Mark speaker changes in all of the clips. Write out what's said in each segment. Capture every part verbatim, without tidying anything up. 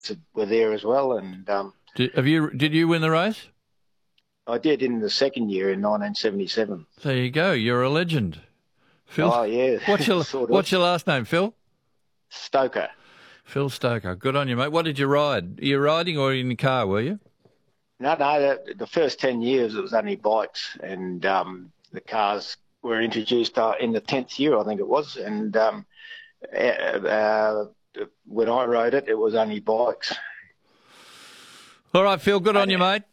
Speaker 1: were there as well, and um,
Speaker 2: Did, have you? Did you win the race?
Speaker 1: I did in the second year in nineteen seventy-seven.
Speaker 2: There you go. You're a legend, Phil.
Speaker 1: Oh yeah,
Speaker 2: What's your
Speaker 1: sort of.
Speaker 2: What's your last name, Phil?
Speaker 1: Stoker.
Speaker 2: Phil Stoker. Good on you, mate. What did you ride? Are you riding or in the car? Were you?
Speaker 1: No, no. The, the first ten years it was only bikes, and um, the cars were introduced uh, in the tenth year, I think it was, and um, uh, uh, when I rode it, it was only bikes.
Speaker 2: All right, Phil. Good on you, mate.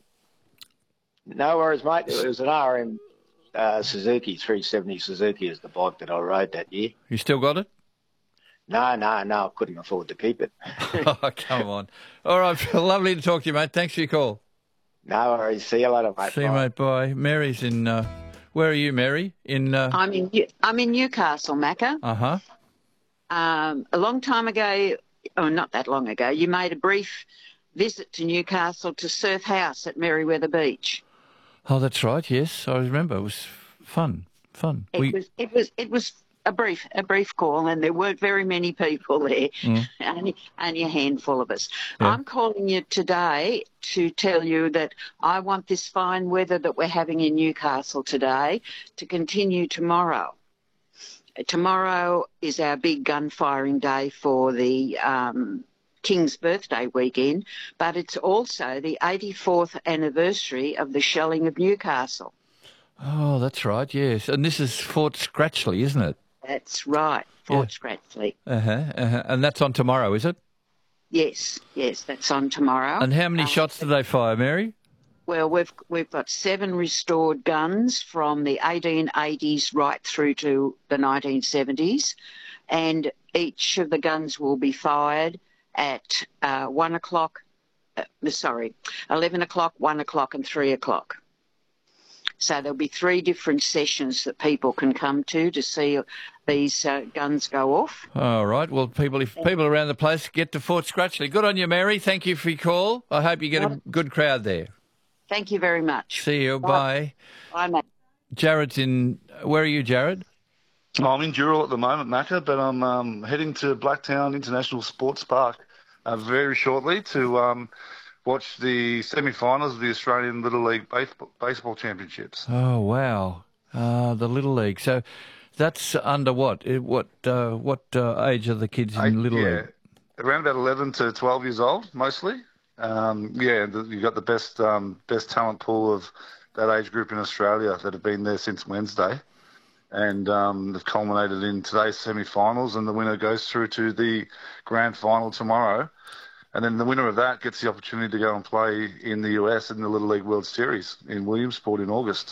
Speaker 1: No worries, mate. It was an R M uh, Suzuki three seventy Suzuki is the bike that I rode that year.
Speaker 2: You still got it?
Speaker 1: No, no, no. I couldn't afford to keep it.
Speaker 2: Oh, come on. All right, Phil. Lovely to talk to you, mate. Thanks for your call.
Speaker 1: No worries. See you later, mate.
Speaker 2: See you,
Speaker 1: Bye.
Speaker 2: mate. Bye. Mary's in. Uh, where are you, Mary? In. Uh...
Speaker 3: I'm in. I'm in Newcastle, Macca.
Speaker 2: Uh huh.
Speaker 3: Um, a long time ago, or not that long ago, you made a brief visit to Newcastle to Surf House at Merriweather Beach.
Speaker 2: Oh, that's right. Yes, I remember. It was fun. Fun.
Speaker 3: It
Speaker 2: we...
Speaker 3: was. It was. It was a brief. A brief call, and there weren't very many people there.
Speaker 2: Mm.
Speaker 3: only, only a handful of us.
Speaker 2: Yeah.
Speaker 3: I'm calling you today to tell you that I want this fine weather that we're having in Newcastle today to continue tomorrow. Tomorrow is our big gun firing day for the um, King's birthday weekend, but it's also the eighty-fourth anniversary of the shelling of Newcastle.
Speaker 2: Oh, that's right, yes. And this is Fort Scratchley, isn't it?
Speaker 3: That's right, Fort
Speaker 2: Yeah.
Speaker 3: Scratchley.
Speaker 2: Uh-huh, uh-huh. And that's on tomorrow, is it?
Speaker 3: Yes, yes, that's on tomorrow.
Speaker 2: And how many
Speaker 3: Uh,
Speaker 2: shots do they fire, Mary?
Speaker 3: Well, we've we've got seven restored guns from the eighteen eighties right through to the nineteen seventies, and each of the guns will be fired at uh, one o'clock. Uh, sorry, eleven o'clock, one o'clock, and three o'clock. So there'll be three different sessions that people can come to to see these uh, guns go off.
Speaker 2: All right. Well, people, if people around the place get to Fort Scratchley, good on you, Mary. Thank you for your call. I hope you get a good crowd there.
Speaker 3: Thank you very much.
Speaker 2: See you. Bye.
Speaker 3: Bye, mate.
Speaker 2: Jared's in. Where are you, Jared?
Speaker 4: Oh, I'm in Dural at the moment, Macca, but I'm um, heading to Blacktown International Sports Park uh, very shortly to um, watch the semi-finals of the Australian Little League Baseball, baseball Championships.
Speaker 2: Oh wow, uh, the Little League. So that's under what? Eh, What uh, what uh, age are the kids in
Speaker 4: I-
Speaker 2: Little
Speaker 4: yeah,
Speaker 2: League?
Speaker 4: around about eleven to twelve years old, mostly. Um, yeah, the, you've got the best um, best talent pool of that age group in Australia that have been there since Wednesday. And um, they've culminated in today's semi-finals, and the winner goes through to the grand final tomorrow. And then the winner of that gets the opportunity to go and play in the U S in the Little League World Series in Williamsport in August.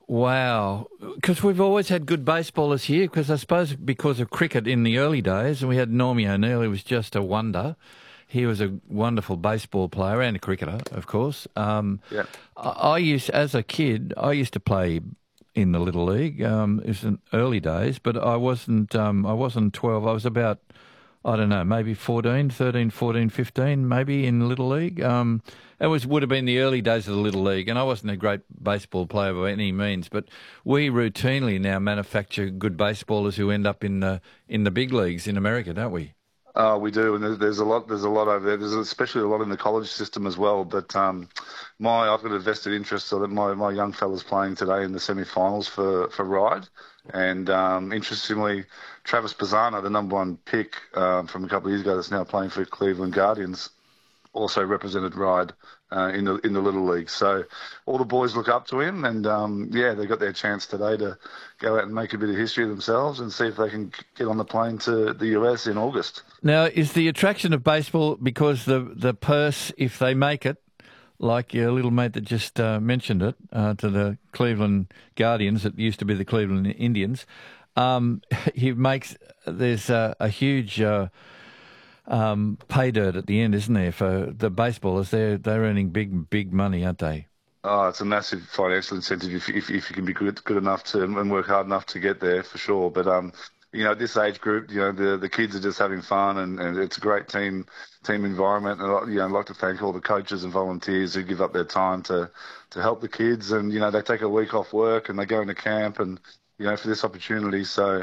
Speaker 2: Wow, because we've always had good baseballers here. Because I suppose because of cricket in the early days, and we had Normie O'Neill, who was just a wonder. He was a wonderful baseball player and a cricketer, of course. Um,
Speaker 4: Yeah.
Speaker 2: I, I used, as a kid, I used to play in the Little League. Um, it was in early days, but I wasn't. Um, I wasn't twelve. I was about, I don't know, maybe fourteen, thirteen, fourteen, fifteen, maybe in Little League. Um, it was would have been the early days of the Little League, and I wasn't a great baseball player by any means. But we routinely now manufacture good baseballers who end up in the in the big leagues in America, don't we?
Speaker 4: Uh, we do, and there's, there's a lot. There's a lot over there. There's especially a lot in the college system as well. But um, my I've got a vested interest, so that my, my young fella's playing today in the semi-finals for for Ryde, and um, interestingly, Travis Pisano, the number one pick um, from a couple of years ago, that's now playing for Cleveland Guardians, also represented Ryde uh, in the in the Little League. So all the boys look up to him, and um, yeah, they got their chance today to go out and make a bit of history themselves and see if they can get on the plane to the U S in August.
Speaker 2: Now, is the attraction of baseball because the the purse, if they make it, like your little mate that just uh, mentioned it, uh, to the Cleveland Guardians, it used to be the Cleveland Indians, um, he makes, there's a, a huge uh, um, pay dirt at the end, isn't there, for the baseballers? They're, they're earning big, big money, aren't they?
Speaker 4: Oh, it's a massive financial incentive if if, if you can be good good enough to and work hard enough to get there, for sure. But um, you know, this age group, you know, the the kids are just having fun, and, and it's a great team team environment. And I- you know, I'd like to thank all the coaches and volunteers who give up their time to to help the kids. And you know, they take a week off work and they go into camp, and you know, for this opportunity. So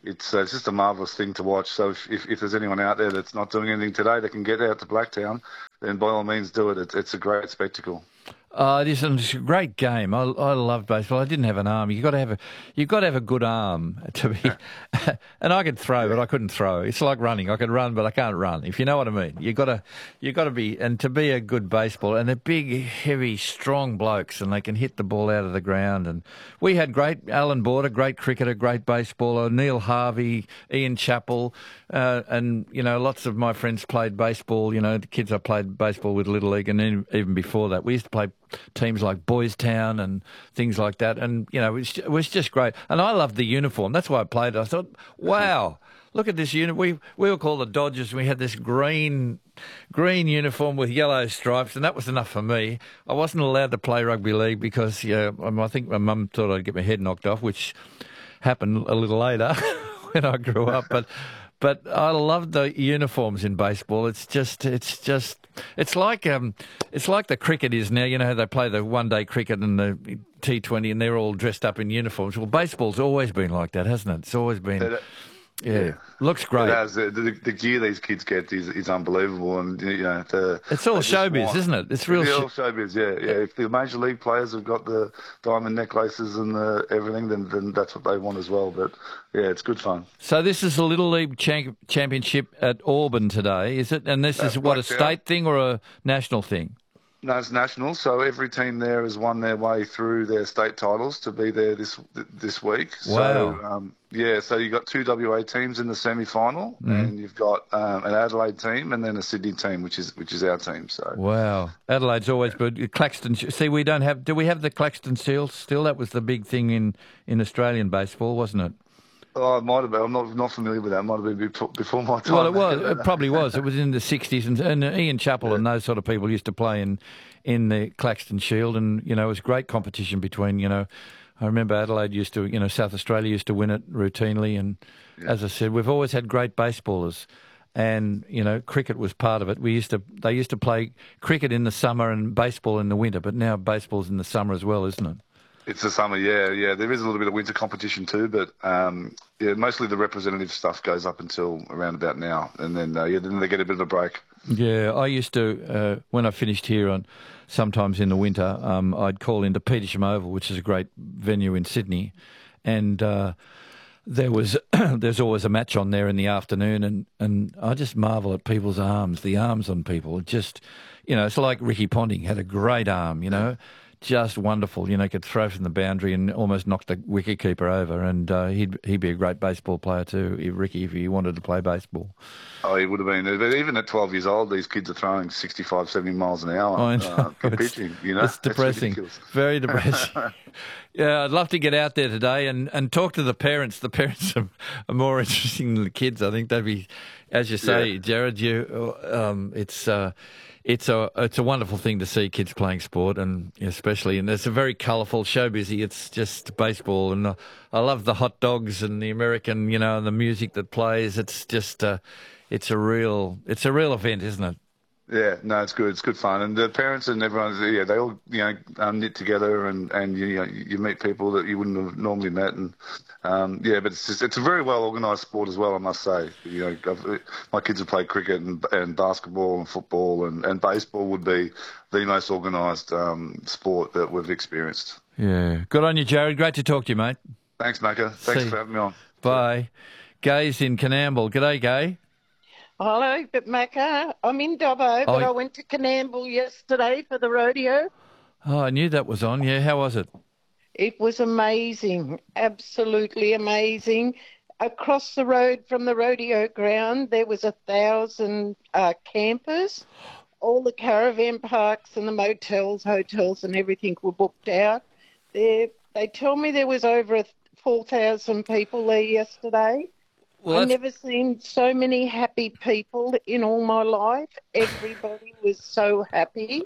Speaker 4: it's uh, it's just a marvellous thing to watch. So if, if if there's anyone out there that's not doing anything today, they can get out to Blacktown, then by all means do it. It's, it's a great spectacle.
Speaker 2: Uh, it is it's a great game. I, I love baseball. I didn't have an arm. You got to have a you got to have a good arm to be. And I could throw, but I couldn't throw. It's like running. I could run, but I can't run. If you know what I mean. You got to you got to be and to be a good baseball. And they're big, heavy, strong blokes, and they can hit the ball out of the ground. And we had great Alan Border, great cricketer, great baseballer, Neil Harvey, Ian Chappell, uh, and you know lots of my friends played baseball. You know the kids I played baseball with Little League, and then even before that we used to play teams like Boys Town and things like that. And, you know, it was, it was just great. And I loved the uniform. That's why I played it. I thought, wow, look at this uniform. We, we were called the Dodgers. We had this green green uniform with yellow stripes, and that was enough for me. I wasn't allowed to play rugby league because yeah, I think my mum thought I'd get my head knocked off, which happened a little later when I grew up. But but I loved the uniforms in baseball. It's just, it's just, it's like um, it's like the cricket is now. You know how they play the one-day cricket and the T twenty, and they're all dressed up in uniforms. Well, baseball's always been like that, hasn't it? It's always been. It, yeah, yeah, looks great.
Speaker 4: It has. The, the, the gear these kids get is, is unbelievable, and you know, the,
Speaker 2: it's all showbiz, want, isn't it? It's real.
Speaker 4: It's all showbiz, yeah, yeah. If the major league players have got the diamond necklaces and the everything, then then that's what they want as well. But yeah, it's good fun.
Speaker 2: So this is a Little League champ- championship at Auburn today, is it? And this
Speaker 4: That's
Speaker 2: is what, a
Speaker 4: Blacktown.
Speaker 2: state thing or a national thing?
Speaker 4: No, it's national. So every team there has won their way through their state titles to be there this this week.
Speaker 2: Wow.
Speaker 4: So, um, yeah, so you've got two W A teams in the semi-final, mm. and you've got um, an Adelaide team and then a Sydney team, which is which is our team. So
Speaker 2: wow, Adelaide's always good. Claxton. See, we don't have. Do we have the Claxton Seals still? That was the big thing in, in Australian baseball, wasn't it?
Speaker 4: Oh, it might have been. I'm not not familiar with that. It might have been before my time.
Speaker 2: Well, it was. It probably was. It was in the sixties, and, and Ian Chappell yeah. and those sort of people used to play in in the Claxton Shield, and you know it was great competition between. You know, I remember Adelaide used to. You know, South Australia used to win it routinely, and yeah. as I said, we've always had great baseballers, and you know, cricket was part of it. We used to. They used to play cricket in the summer and baseball in the winter, but now baseball's in the summer as well, isn't it?
Speaker 4: It's the summer, yeah, yeah. There is a little bit of winter competition too, but um, yeah, mostly the representative stuff goes up until around about now, and then uh, yeah, then they get a bit of a break.
Speaker 2: Yeah, I used to uh, when I finished here on sometimes in the winter, um, I'd call into Petersham Oval, which is a great venue in Sydney, and uh, there was there's always a match on there in the afternoon, and, and I just marvel at people's arms, the arms on people. Just you know, it's like Ricky Ponting had a great arm, you know. Just wonderful, you know, could throw from the boundary and almost knock the wicketkeeper over, and uh, he'd he'd be a great baseball player too, if Ricky, if he wanted to play baseball.
Speaker 4: Oh, he would have been. But even at twelve years old, these kids are throwing sixty-five, seventy miles an hour
Speaker 2: I know.
Speaker 4: Uh, for
Speaker 2: it's,
Speaker 4: pitching. You know,
Speaker 2: it's depressing,
Speaker 4: it's
Speaker 2: very depressing. Yeah, I'd love to get out there today and, and talk to the parents. The parents are, are more interesting than the kids. I think they'd be, as you say, yeah. Jared. You, um, it's. Uh, It's a it's a wonderful thing to see kids playing sport, and especially, and it's a very colourful, show busy. It's just baseball, and uh, I love the hot dogs and the American, you know, and the music that plays. It's just, uh, it's a real, it's a real event, isn't it?
Speaker 4: Yeah, no, it's good. It's good fun, and the parents and everyone, yeah, they all you know um, knit together, and and you know you meet people that you wouldn't have normally met, and um, yeah, but it's just, it's a very well organised sport as well, I must say. You know, I've, my kids have played cricket and, and basketball and football, and, and baseball would be the most organised um, sport that we've experienced.
Speaker 2: Yeah, good on you, Jared. Great to talk to you, mate.
Speaker 4: Thanks, Macca. Thanks
Speaker 2: See.
Speaker 4: for having me on.
Speaker 2: Bye. Gay's in Canamble. G'day, Gay.
Speaker 5: Hello, but Macca, I'm in Dobbo, but
Speaker 2: oh,
Speaker 5: I went to Canamble yesterday for the rodeo.
Speaker 2: Oh, I knew that was on. Yeah, how was it?
Speaker 5: It was amazing, absolutely amazing. Across the road from the rodeo ground, there was a thousand uh, campers. All the caravan parks and the motels, hotels and everything were booked out. There, they tell me there was over four thousand people there yesterday.
Speaker 2: Well,
Speaker 5: I've never seen so many happy people in all my life. Everybody was so happy.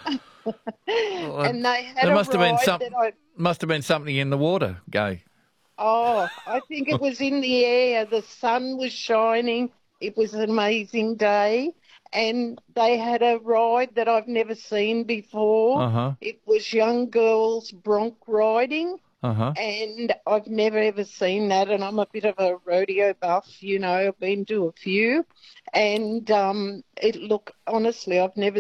Speaker 2: Well,
Speaker 5: and they had
Speaker 2: there
Speaker 5: a
Speaker 2: must have been
Speaker 5: ride
Speaker 2: some,
Speaker 5: that I...
Speaker 2: must have been something in the water, Gay.
Speaker 5: Oh, I think it was in the air. The sun was shining. It was an amazing day. And they had a ride that I've never seen before.
Speaker 2: Uh-huh.
Speaker 5: It was young girls bronc riding.
Speaker 2: Uh-huh.
Speaker 5: And I've never ever seen that, and I'm a bit of a rodeo buff, you know, I've been to a few, and um, it look, honestly, I've never